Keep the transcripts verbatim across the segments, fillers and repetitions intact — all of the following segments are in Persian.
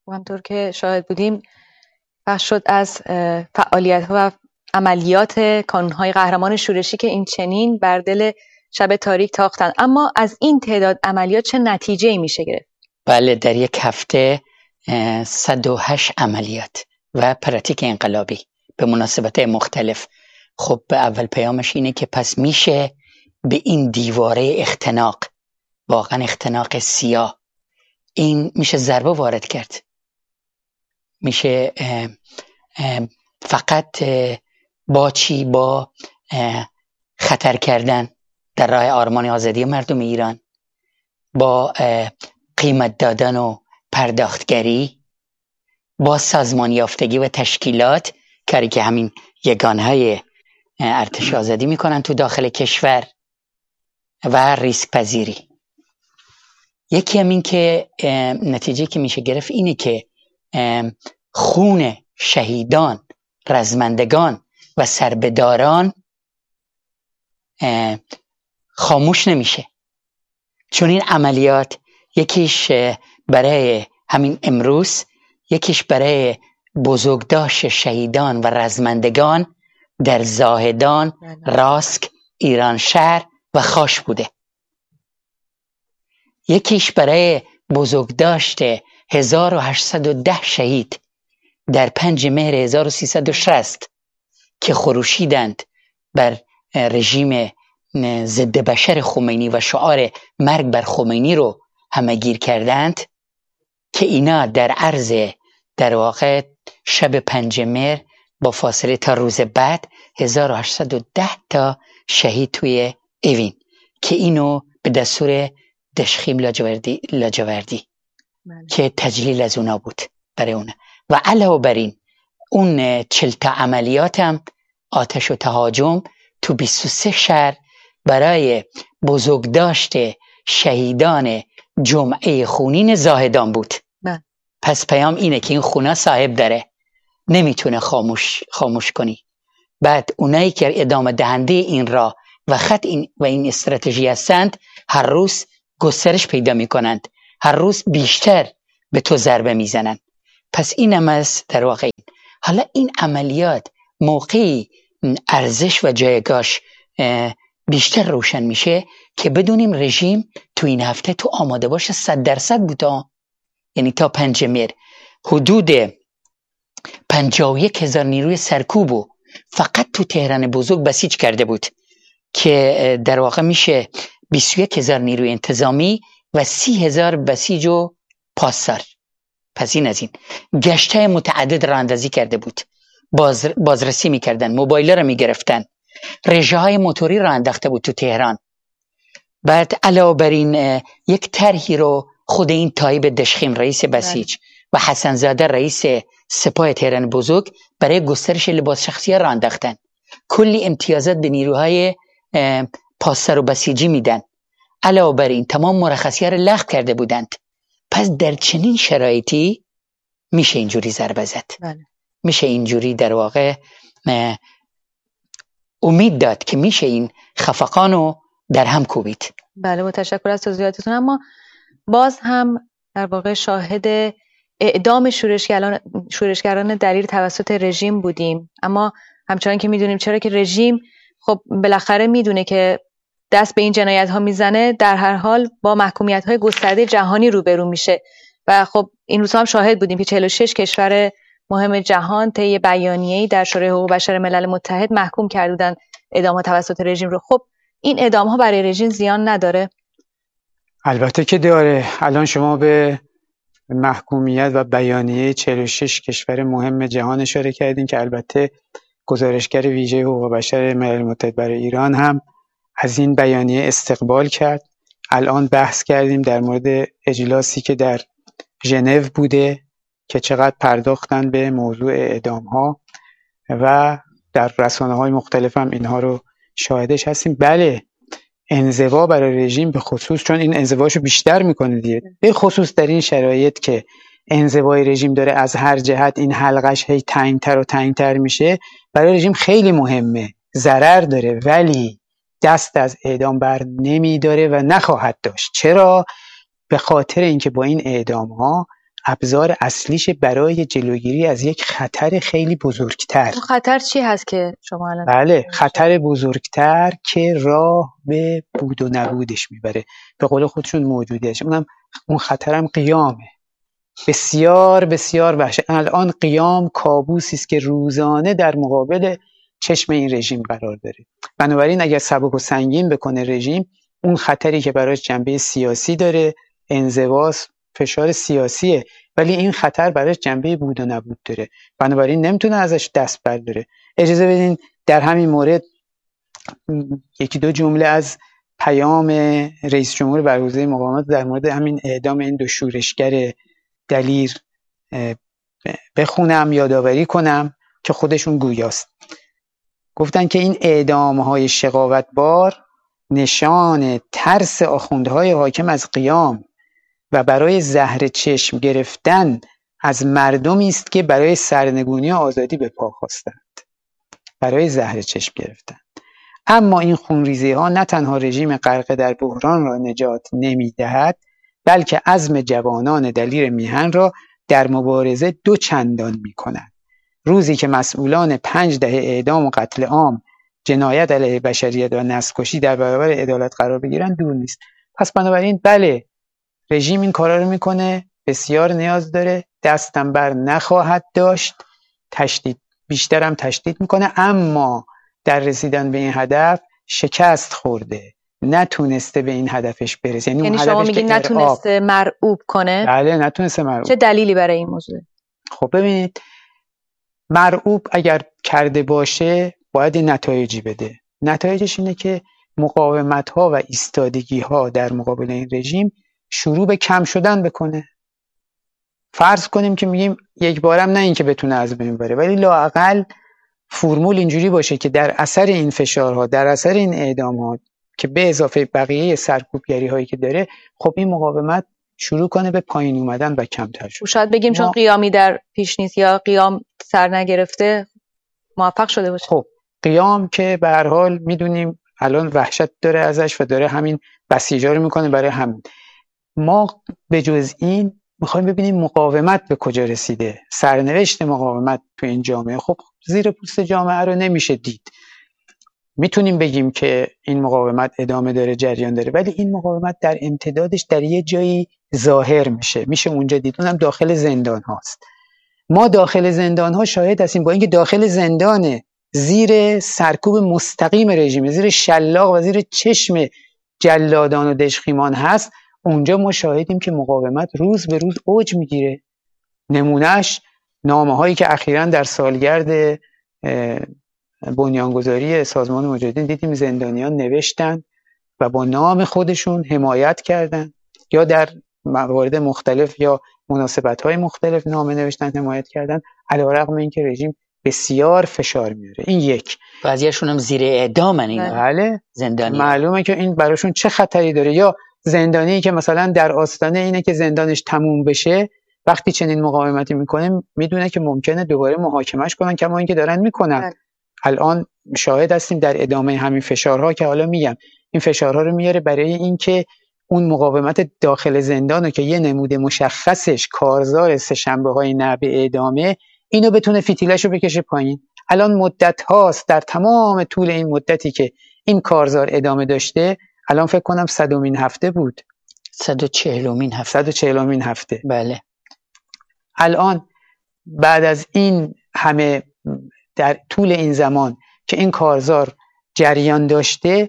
همونطور که شاهد بودیم بخش شد از فعالیت‌ها و عملیات کانون‌های قهرمان شورشی که این چنین بر دل شب تاریک تاختند. اما از این تعداد عملیات چه نتیجه‌ای میشه گرفت؟ بله، در یک هفته صد و هشت عملیات و پراتیک انقلابی به مناسبت مختلف. خب به اول پیامش اینه که پس میشه به این دیواره اختناق، واقعا اختناق سیاه، این میشه ضربه وارد کرد. میشه اه اه فقط اه با چی؟ با خطر کردن در راه آرمان آزادی مردم ایران، با قیمت دادن و پرداختگری، با سازمان یافتگی و تشکیلات، کاری که همین یگانهای ارتش آزادی میکنن تو داخل کشور، و ریسک پذیری. یکی هم این که نتیجه که میشه گرفت اینه که خون شهیدان، رزمندگان و سربداران خاموش نمیشه، چون این عملیات یکیش برای همین امروز، یکیش برای بزرگداشت شهیدان و رزمندگان در زاهدان، راسک، ایران شهر و خاش بوده. یکیش برای بزرگداشت هزار و هشتصد و ده شهید در پنج مهر هزار و سیصد و شصت که خروشیدند بر رژیم ضد بشر خمینی و شعار مرگ بر خمینی رو همگیر کردند، که اینا در عرض در واقع شب پنج مهر با فاصله تا روز بعد هزار و هشتصد و ده تا شهید توی اوین، که اینو به دستور دشخیم لاجوردی, لاجوردی که تجلیل از اونا بود برای اونا. و علاوه بر این اون چهل تا عملیات هم آتش و تهاجم تو بیست و سه شهر برای بزرگداشت شهیدان جمعه خونین زاهدان بود. من. پس پیام اینه که این خونه صاحب داره، نمیتونه خاموش خاموش کنی. بعد اونایی که ادامه دهنده این راه و خط این و این استراتژی هستند، هر روز گسترش پیدا میکنند، هر روز بیشتر به تو ضربه میزنند. پس اینم از در واقع این. حالا این عملیات موقعی ارزش و جایگاهش بیشتر روشن میشه که بدونیم رژیم تو این هفته تو آماده باشه صد درصد بوده. یعنی تا پنج مهر حدود پنجاه و یک هزار نیروی سرکوبو فقط تو تهران بزرگ بسیج کرده بود، که در واقع میشه بیست و یک هزار نیروی انتظامی و سی هزار بسیج و پاسدار. پس این از این گشته متعدد را اندازی کرده بود، باز بازرسی میکردن، موبایل را میگرفتن، رژه های موتوری را انداخته بود تو تهران. بعد علاوه بر این یک طرحی رو خود این تایب دشخیم رئیس بسیج و حسن زاده رئیس سپاه تهران بزرگ برای گسترش لباس شخصی را انداختن. کلی امتیازات به نیروهای پاسدار و بسیجی میدن. علاوه بر این تمام مرخصی ها را لغو کرده بودند. پس در چنین شرایطی میشه اینجوری ضربه زد. بله. میشه اینجوری در واقع امید داد که میشه این خفقانو در هم کوبید. بله، متشکر از توضیحاتتون. اما باز هم در واقع شاهد اعدام شورشگران شورشگران دلیر توسط رژیم بودیم. اما همچنان که میدونیم، چرا که رژیم خب بالاخره میدونه که دست به این جنایت ها میزنه، در هر حال با محکومیت های گسترده جهانی روبرو میشه. و خب این روزها هم شاهد بودیم که چهل و شش کشور مهم جهان طی بیانیه‌ای در شورای حقوق بشر ملل متحد محکوم کردن اعدام ها توسط رژیم رو. خب این اعدام ها برای رژیم زیان نداره؟ البته که داره. الان شما به محکومیت و بیانیه چهل و شش کشور مهم جهان اشاره کردین که البته گزارشگر ویژه حقوق بشر ملل متحد برای ایران هم از این بیانیه استقبال کرد. الان بحث کردیم در مورد اجلاسی که در ژنو بوده که چقدر پرداختن به موضوع اعدام ها و در رسانه های مختلف هم اینها رو شاهدش هستیم. بله، انزوا برای رژیم به خصوص، چون این انزواشو بیشتر میکنه دیگه، به خصوص در این شرایط که انزوای رژیم داره از هر جهت این حلقش هی تنگتر و تنگتر میشه، برای رژیم خیلی مهمه، ضرر داره، ولی دست از اعدام بر نمیداره و نخواهد داشت. چرا؟ به خاطر اینکه با این اعدام ها ابزار اصلیش برای جلوگیری از یک خطر خیلی بزرگتر. خطر چی هست که شما الان؟ بله، خطر بزرگتر که راه به بود و نبودش میبره، به قول خودشون موجودیش. اونم اون خطرم قیامه. بسیار بسیار وحشت. الان قیام کابوسی است که روزانه در مقابل چشم این رژیم قرار داره. بنابراین اگر سبک و سنگین بکنه رژیم، اون خطری که براش جنبه سیاسی داره، انزواست، فشار سیاسیه، ولی این خطر براش جنبه بود و نبود داره، بنابراین نمیتونه ازش دست برداره. اجازه بدین در همین مورد یکی دو جمله از پیام رئیس جمهور برگزیده مقاومت در مورد همین اعدام این دو شورشگر دلیر بخونم، یادآوری کنم که خودشون گویاست. گفتن که این اعدام‌های شقاوتبار نشان ترس آخوندهای حاکم از قیام و برای زهر چشم گرفتن از مردمی است که برای سرنگونی و آزادی به پا خواستند. برای زهر چشم گرفتن. اما این خونریزی ها نه تنها رژیم غرق در بحران را نجات نمی دهد، بلکه عزم جوانان دلیر میهن را در مبارزه دو چندان می کند. روزی که مسئولان پنج دهه اعدام و قتل عام، جنایت علیه بشریت و نسل‌کشی در برابر عدالت قرار بگیرند دور نیست. پس بنابراین بله، رژیم این کارا رو میکنه، بسیار نیاز داره، دستم بر نخواهد داشت، تشدید بیشتر هم تشدید میکنه، اما در رسیدن به این هدف شکست خورده، نتونسته به این هدفش برسه. یعنی, یعنی اون شما هدفش میگین که نتونسته مرعوب کنه؟ بله، نتونسته مرعوب. چه دلیلی برای این موضوع؟ خب ببینید، مرعوب اگر کرده باشه باید نتایجی بده. نتایجش اینه که مقاومت ها و ایستادگی ها در مقابل این رژیم شروع به کم شدن بکنه. فرض کنیم که میگیم یک بارم نه این که بتونه از بین بره، ولی لااقل فرمول اینجوری باشه که در اثر این فشارها، در اثر این اعدامات که به اضافه بقیه سرکوبگری هایی که داره، خب این مقاومت شروع کنه به پایین اومدن و کمتر شد. شاید بگیم ما... چون قیامی در پیش نیست یا قیام سر نگرفته موفق شده باشه. خب قیام که به هر حال میدونیم الان وحشت داره ازش و داره همین بسیجا رو میکنه برای همین. ما به جز این میخوایم ببینیم مقاومت به کجا رسیده، سرنوشت مقاومت تو این جامعه. خب زیر پوست جامعه رو نمیشه دید. میتونیم بگیم که این مقاومت ادامه داره، جریان داره، ولی این مقاومت در امتدادش در یه جایی ظاهر میشه میشه اونجا دید، اونم داخل زندان هاست. ما داخل زندان ها شاهد هستیم، با اینکه داخل زندانه، زیر سرکوب مستقیم رژیم، زیر شلاق و زیر چشم جلادان و دژخیمان هست، اونجا ما شاهدیم که مقاومت روز به روز اوج میگیره. نمونهش نامه هایی که اخیراً در سالگرد بنیانگذاری سازمان مجاهدین دیدیم زندانیان نوشتن و با نام خودشون حمایت کردن، یا در موارد مختلف یا مناسبت‌های مختلف نامه نوشتن، حمایت کردن، علیرغم اینکه رژیم بسیار فشار میاره. این یک. بعضیاشون هم زیر اعدامن این. بله. زندانی. معلومه که این براشون چه خطری داره. یا زندانی که مثلا در آستانه اینه که زندانش تموم بشه، وقتی چنین مقاومتی میکنه میدونه که ممکنه دوباره محاکمش کنن، کما اینکه دارن میکنن. بله. الان شاهد هستیم در ادامه همین فشارها که حالا میگم این فشارها رو میاره برای اینکه اون مقاومت داخل زندانو که یه نمود مشخصش کارزار سه‌شنبه‌های نه به اعدامه، اینو بتونه فتیلشو بکشه پایین. الان مدت هاست، در تمام طول این مدتی که این کارزار ادامه داشته، الان فکر کنم صدومین هفته بود، صد و چهلمین هفته صد و چهلمین هفته. بله. الان بعد از این همه در طول این زمان که این کارزار جریان داشته،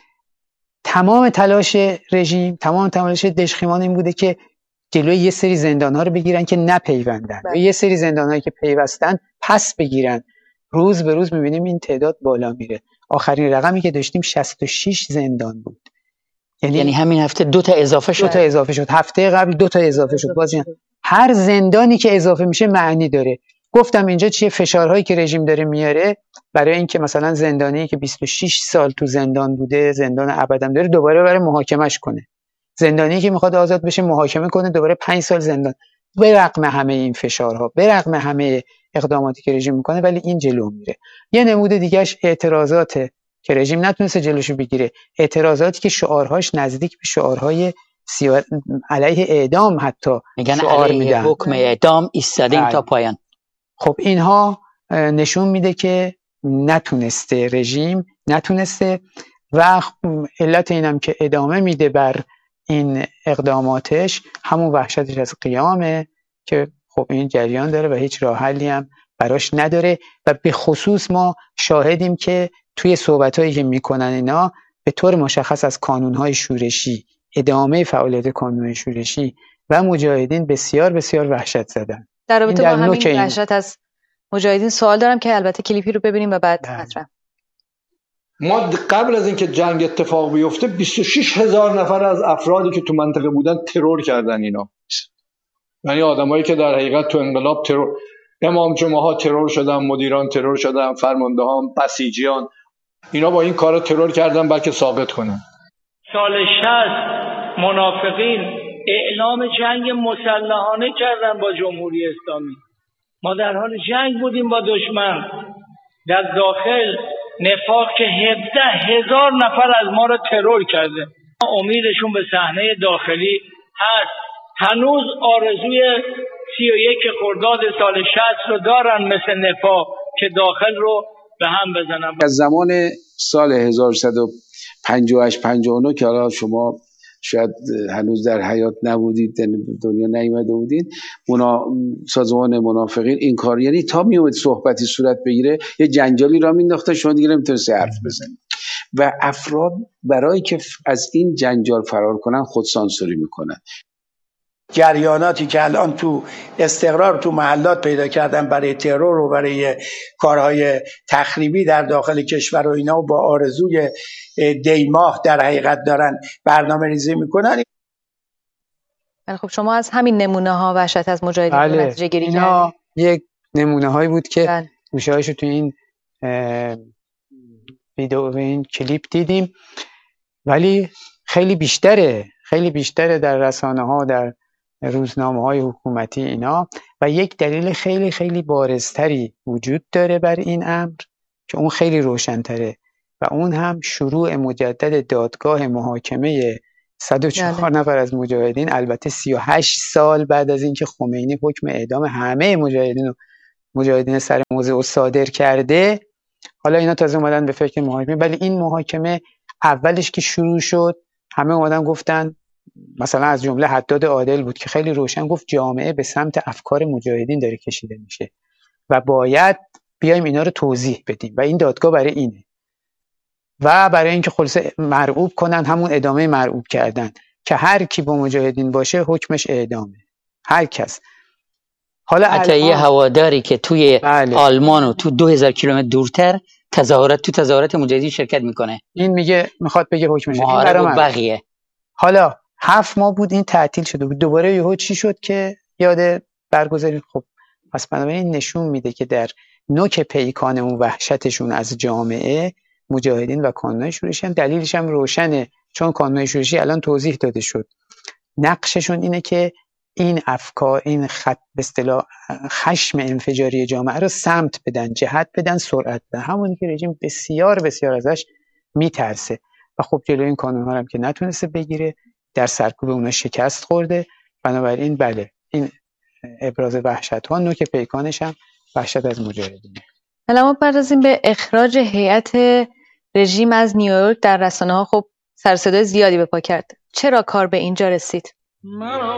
تمام تلاش رژیم، تمام تلاش دژخیمان این بوده که جلوی یه سری زندان‌ها رو بگیرن که نپیوندن و یه سری زندان‌هایی که پیوستن پس بگیرن. روز به روز می‌بینیم این تعداد بالا میره. آخرین رقمی که داشتیم شصت و شش زندان بود. یعنی, یعنی همین هفته دو تا اضافه شد. دو تا اضافه شد. هفته قبل دو تا اضافه شد. باز هر زندانی که اضافه میشه معنی داره. گفتم اینجا چیه؟ فشارهایی که رژیم داره میاره برای اینکه مثلا زندانی که بیست و شش سال تو زندان بوده، زندان ابدی داره، دوباره برای محاکمش کنه. زندانی که میخواد آزاد بشه محاکمه کنه، دوباره پنج سال زندان. به رغم همه این فشارها، به رغم همه اقداماتی که رژیم میکنه، ولی این جلو میره. یه نمود دیگهش اعتراضاته که رژیم نتونسته جلوشو بگیره، اعتراضاتی که شعارهاش نزدیک به شعارهای سیار... علیه اعدام حتی میگن شعار علیه میدن، حکم اعدام ایستادیم تا پایان. خب اینها نشون میده که نتونسته، رژیم نتونسته و علت اینم که ادامه میده بر این اقداماتش همون وحشتش از قیامه که خب این جریان داره و هیچ راه حلی هم براش نداره و به خصوص ما شاهدیم که توی صحبتایی که میکنن اینا به طور مشخص از کانونهای شورشی، ادامه فعالیت کانونهای شورشی و مجاهدین بسیار بسیار وحشت زدن. در رابطه با همین وحشت از مجاهدین سوال دارم که البته کلیپی رو ببینیم و بعد مطرح. ما قبل از اینکه جنگ اتفاق بیفته بیست و شش هزار نفر از افرادی که تو منطقه بودن ترور کردن اینا. یعنی آدمایی که در حقیقت تو انقلاب ترور، امام جمعه ها ترور شدن، مدیران ترور شدن، فرماندهان، بسیجیان، اینا با این کارا ترور کردن بلکه ساقط کنن. سال شصت منافقین اعلام جنگ مسلحانه کردن با جمهوری اسلامی. ما در حال جنگ بودیم با دشمن. در داخل نفاق که هفده هزار نفر از ما را ترور کرده. امیدشون به صحنه داخلی هست. هنوز آرزوی سی و یک خرداد سال شصت رو دارن مثل نفاق که داخل رو به هم بزنن. از زمان سال هزار و سیصد و پنجاه و هشت پنجاه و نه که حالا شما شاید هنوز در حیات نبودید، دنیا نیامده بودید، اونا سازمان منافقین این کار، یعنی تا میومد صحبتی صورت بگیره یه جنجالی را مینداخته، شما دیگه نمیتونستی حرف بزنید و افراد برای که از این جنجال فرار کنن خود سانسوری میکنن. جریاناتی که الان تو استقرار تو محلات پیدا کردن برای ترور و برای کارهای تخریبی در داخل کشور و اینا و با آرزوی دیماه در حقیقت دارن برنامه ریزی میکنن. خب شما از همین نمونه ها وحشت از مجاهدین بله. نتیجه گیری اینا کردید؟ یک نمونه هایی بود که بله. گوشه هاشو تو این ویدیو و این کلیپ دیدیم، ولی خیلی بیشتره، خیلی بیشتره در رسانه ها، در روزنامه های حکومتی اینا. و یک دلیل خیلی خیلی بارزتری وجود داره بر این امر که اون خیلی روشن‌تره و اون هم شروع مجدد دادگاه محاکمه صد و چهار نفر از مجاهدین، البته سی و هشت سال بعد از اینکه خمینی حکم اعدام همه مجاهدین و مجاهدین سر موضع صادر کرده. حالا اینا تازه اومدن به فکر محاکمه، ولی این محاکمه اولش که شروع شد همه اومدن گفتن، مثلا از جمله حداد عادل بود که خیلی روشن گفت جامعه به سمت افکار مجاهدین داره کشیده میشه و باید بیایم اینا رو توضیح بدیم و این دادگاه برای اینه. و برای اینکه خلاصه مرعوب کنن، همون ادامه مرعوب کردن که هر کی با مجاهدین باشه حکمش اعدامه، هر کس. حالا حتی یه هواداری که توی بله. آلمان و تو دو هزار کیلومتر دورتر تظاهرات تو تظاهرات مجاهدین شرکت میکنه، این میگه میخواد بگه حکمش محارب و بقیه. حالا هفت ماه بود این تعطیل شده بود، دوباره یهو چی شد که یاد برگزارید. خب پس بنابراین نشون میده که در نوک پیکان اون وحشتشون از جامعه مجاهدین و کانونهای شورشی هم دلیلش هم روشنه، چون کانونهای شورشی الان توضیح داده شد نقششون اینه که این افکار، این خط به اصطلاح خشم انفجاری جامعه رو سمت بدن، جهت بدن، سرعت بدن، همونی که رژیم بسیار بسیار ازش میترسه. و خب جلوی این کانونها هم که نتونسته بگیره، در سرکوب اونها شکست خورده. بنابراین بله این ابراز وحشت ها نوک پیکانش هم وحشت از مجاهدینه. حالا ما پردازیم به اخراج هیئت رژیم از نیویورک. در رسانه ها خب سر صدای زیادی به پا کرد. چرا کار به اینجا رسید؟